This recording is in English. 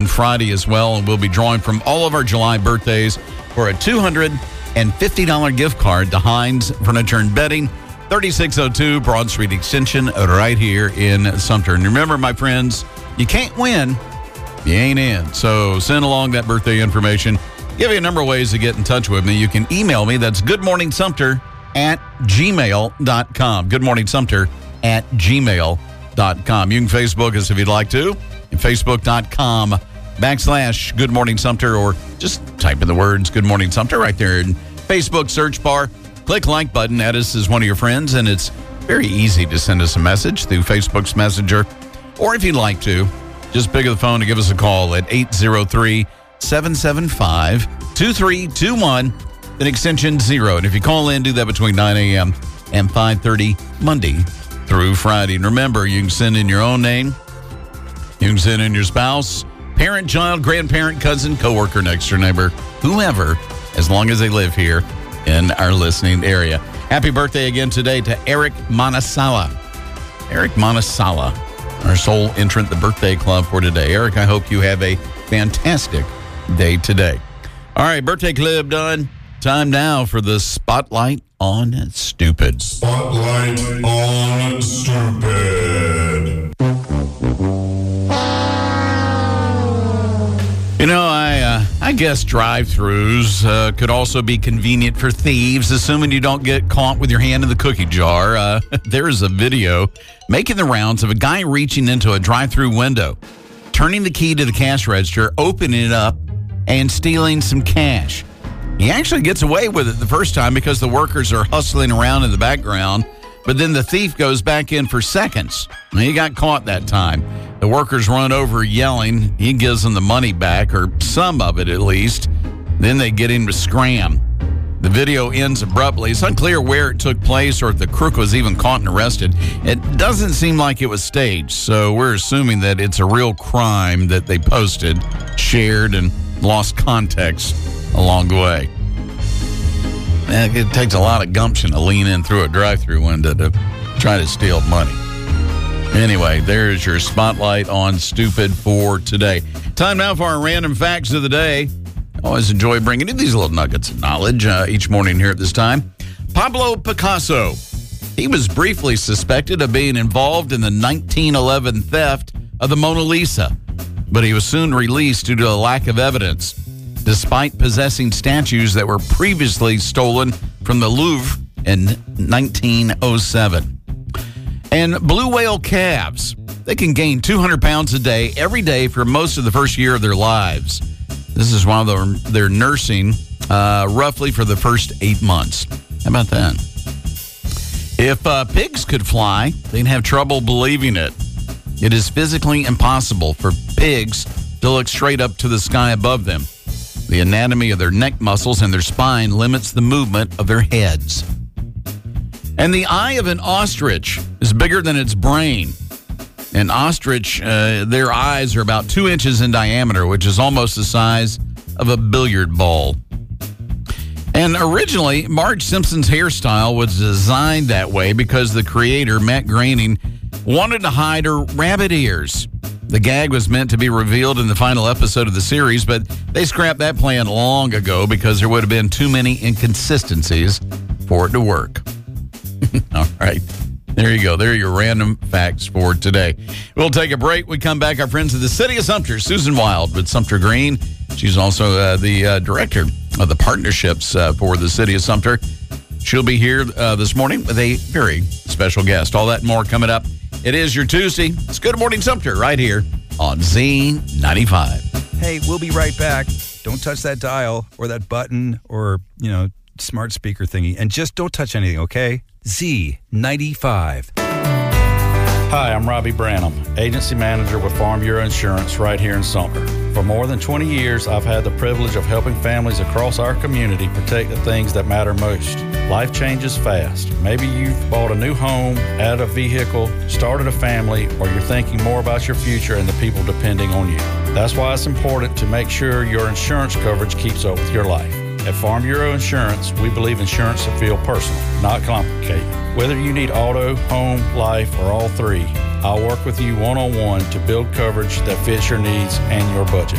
Friday as well. And we'll be drawing from all of our July birthdays for a $250 gift card to Hines Furniture and Bedding, 3602 Broad Street Extension, right here in Sumter. And remember, my friends, you can't win, you ain't in. So send along that birthday information. Give you a number of ways to get in touch with me. You can email me. That's goodmorningsumter@gmail.com. goodmorningsumter@gmail.com. You can Facebook us if you'd like to. Facebook.com/Good Morning Sumter, or just type in the words Good Morning Sumter right there in Facebook search bar. Click like button, add us as one of your friends, and it's very easy to send us a message through Facebook's Messenger. Or if you'd like to, just pick up the phone and give us a call at 803-775-2321, then extension 0. And if you call in, do that between 9 a.m. and 5:30, Monday through Friday. And remember, you can send in your own name. You can send in your spouse, parent, child, grandparent, cousin, coworker, next door neighbor, whoever, as long as they live here in our listening area. Happy birthday again today to Eric Manasala. Eric Manasala, our sole entrant, the birthday club for today. Eric, I hope you have a fantastic day today. All right, birthday clip done. Time now for the Spotlight on Stupid. Spotlight on Stupid. You know, I guess drive-thrus could also be convenient for thieves, assuming you don't get caught with your hand in the cookie jar. There is a video making the rounds of a guy reaching into a drive-thru window, turning the key to the cash register, opening it up, and stealing some cash. He actually gets away with it the first time because the workers are hustling around in the background, but then the thief goes back in for seconds. He got caught that time. The workers run over yelling. He gives them the money back, or some of it at least. Then they get him to scram. The video ends abruptly. It's unclear where it took place or if the crook was even caught and arrested. It doesn't seem like it was staged, so we're assuming that it's a real crime that they posted, shared, and lost context along the way. It takes a lot of gumption to lean in through a drive-thru window to try to steal money. Anyway, there's your Spotlight on Stupid for today. Time now for our random facts of the day. I always enjoy bringing you these little nuggets of knowledge each morning here at this time. Pablo Picasso. He was briefly suspected of being involved in the 1911 theft of the Mona Lisa, but he was soon released due to a lack of evidence, despite possessing statues that were previously stolen from the Louvre in 1907. And blue whale calves, they can gain 200 pounds a day every day for most of the first year of their lives. This is while they're nursing roughly for the first 8 months. How about that? If pigs could fly, they'd have trouble believing it. It is physically impossible for pigs to look straight up to the sky above them. The anatomy of their neck muscles and their spine limits the movement of their heads. And the eye of an ostrich is bigger than its brain. An ostrich, their eyes are about 2 inches in diameter, which is almost the size of a billiard ball. And originally, Marge Simpson's hairstyle was designed that way because the creator, Matt Groening, wanted to hide her rabbit ears. The gag was meant to be revealed in the final episode of the series, but they scrapped that plan long ago because there would have been too many inconsistencies for it to work. All right. There you go. There are your random facts for today. We'll take a break. We come back. Our friends of the City of Sumter, Susan Wild with Sumter Green. She's also the director of the partnerships for the City of Sumter. She'll be here this morning with a very special guest. All that and more coming up. It is your Tuesday. It's Good Morning Sumter right here on Z95. Hey, we'll be right back. Don't touch that dial or that button or, smart speaker thingy. And just don't touch anything, okay? Z95. Hi, I'm Robbie Branham, Agency Manager with Farm Bureau Insurance right here in Sumter. For more than 20 years, I've had the privilege of helping families across our community protect the things that matter most. Life changes fast. Maybe you've bought a new home, added a vehicle, started a family, or you're thinking more about your future and the people depending on you. That's why it's important to make sure your insurance coverage keeps up with your life. At Farm Bureau Insurance, we believe insurance should feel personal, not complicated. Whether you need auto, home, life, or all three, I'll work with you one-on-one to build coverage that fits your needs and your budget.